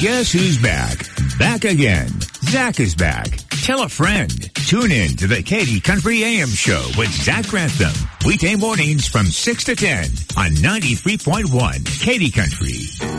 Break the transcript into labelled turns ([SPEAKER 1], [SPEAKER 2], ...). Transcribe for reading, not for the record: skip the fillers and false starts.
[SPEAKER 1] Guess who's back? Back again. Zach is back. Tell a friend. Tune in to the Katy Country AM Show with Zach Grantham. Weekday mornings from 6 to 10 on 93.1 Katy Country.